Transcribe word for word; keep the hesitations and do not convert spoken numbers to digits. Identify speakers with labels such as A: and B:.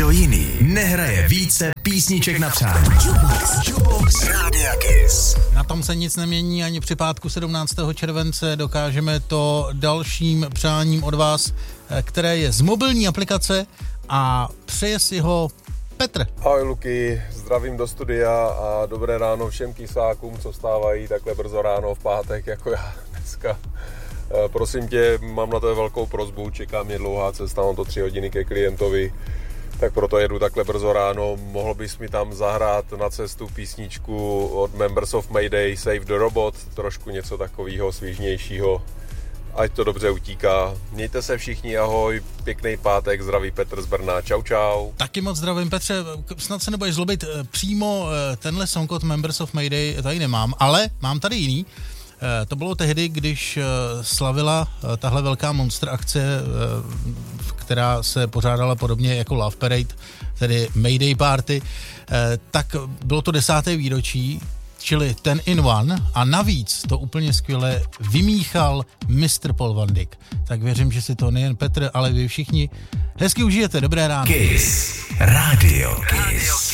A: Nikdo jiný nehraje více písniček na přání. Jukebox, Jukebox Rádia Kiss.
B: Na tom se nic nemění ani při pátku sedmnáctého července. Dokážeme to dalším přáním od vás, které je z mobilní aplikace a přeje si ho Petr.
C: Ahoj Luky, zdravím do studia a dobré ráno všem kysákům, co vstávají takhle brzo ráno v pátek jako já dneska. Prosím tě, mám na to velkou prosbu, čeká mě dlouhá cesta, mám to tři hodiny ke klientovi, tak proto jedu takhle brzo ráno. Mohl bys mi tam zahrát na cestu písničku od Members of Mayday, Save the Robot, trošku něco takového svížnějšího, ať to dobře utíká. Mějte se všichni, ahoj, pěkný pátek, zdraví Petr z Brna, čau čau.
B: Taky moc zdravím Petře, snad se nebudeš zlobit, přímo tenhle song od Members of Mayday tady nemám, ale mám tady jiný. To bylo tehdy, když slavila tahle velká monster akce, která se pořádala podobně jako Love Parade, tedy Mayday Party, tak bylo to desáté výročí, čili ten in one, a navíc to úplně skvěle vymíchal mistr Paul van Dyk. Tak věřím, že si to nejen Petr, ale vy všichni hezky užijete. Dobré ráno.
A: Kiss. Radio Kiss.